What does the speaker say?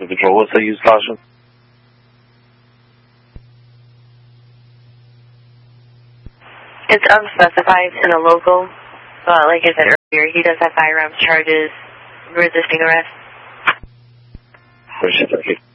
Falcon Patrol. What's the use caution? It's unspecified in a local, but like I said earlier, he does have firearms charges, resisting arrest. Thank you.